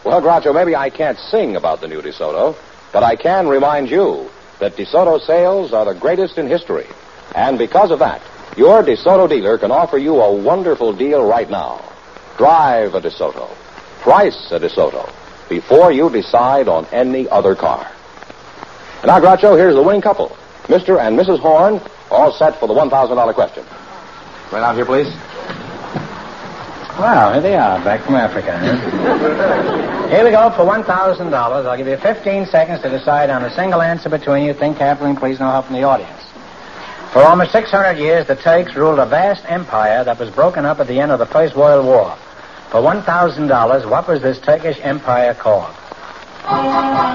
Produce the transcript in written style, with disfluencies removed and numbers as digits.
Well, Groucho, maybe I can't sing about the new DeSoto, but I can remind you that DeSoto sales are the greatest in history. And because of that, your DeSoto dealer can offer you a wonderful deal right now. Drive a DeSoto. Price a DeSoto before you decide on any other car. And now, Groucho, here's the winning couple. Mr. and Mrs. Horn, all set for the $1,000 question. Right out here, please. Well, here they are, back from Africa. Huh? Here we go for $1,000. I'll give you 15 seconds to decide on a single answer between you. Think carefully and please no help from the audience. For almost 600 years, the Turks ruled a vast empire that was broken up at the end of the First World War. For $1,000, what was this Turkish empire called?